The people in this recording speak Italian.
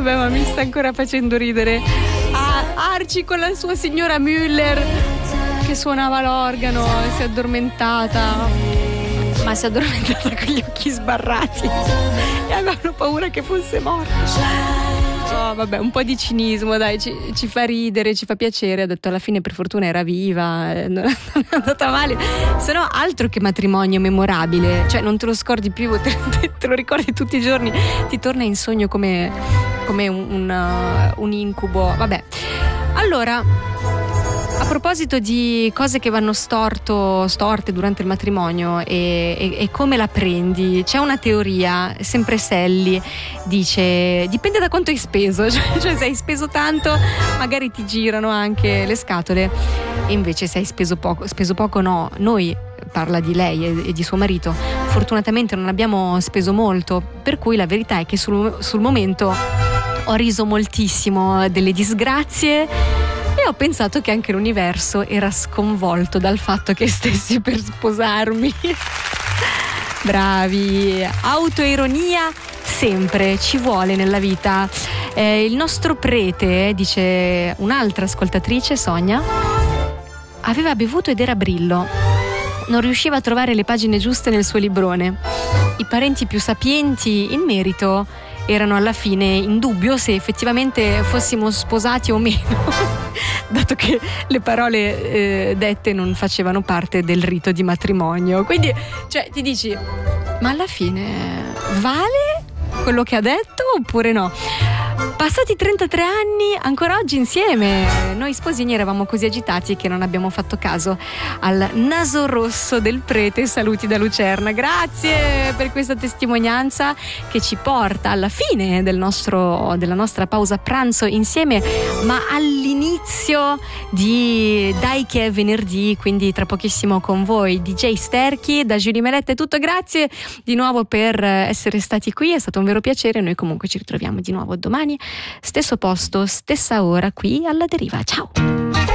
Vabbè, ma mi sta ancora facendo ridere. Archie con la sua signora Müller che suonava l'organo e si è addormentata. Ma si è addormentata con gli occhi sbarrati e avevano paura che fosse morta. Oh, vabbè, un po' di cinismo, dai, ci fa ridere, ci fa piacere. Ha detto alla fine per fortuna era viva, non è andata male. Se no, altro che matrimonio memorabile, cioè non te lo scordi più, te lo ricordi tutti i giorni, ti torna in sogno come un incubo. Vabbè, allora, a proposito di cose che vanno storte durante il matrimonio e come la prendi, c'è una teoria, sempre Selli dice dipende da quanto hai speso, cioè se hai speso tanto magari ti girano anche le scatole, e invece se hai speso poco no. Noi, parla di lei e di suo marito, fortunatamente non abbiamo speso molto, per cui la verità è che sul momento ho riso moltissimo delle disgrazie e ho pensato che anche l'universo era sconvolto dal fatto che stessi per sposarmi. Bravi, autoironia sempre ci vuole nella vita. Il nostro prete, dice un'altra ascoltatrice, Sonia, aveva bevuto ed era Brillo, non riusciva a trovare le pagine giuste nel suo librone. I parenti più sapienti in merito erano alla fine in dubbio se effettivamente fossimo sposati o meno, dato che le parole dette non facevano parte del rito di matrimonio. Quindi, cioè, ti dici, ma alla fine vale quello che ha detto oppure no? Passati 33 anni, ancora oggi insieme. Noi sposini eravamo così agitati che non abbiamo fatto caso al naso rosso del prete. Saluti da Lucerna. Grazie per questa testimonianza che ci porta alla fine della nostra pausa pranzo insieme, ma all'inizio di Dai che è venerdì, quindi tra pochissimo con voi DJ Sterchi. Da Giulia Meletta è tutto, grazie di nuovo per essere stati qui, è stato un vero piacere. Noi comunque ci ritroviamo di nuovo domani, stesso posto, stessa ora, qui alla Deriva. Ciao!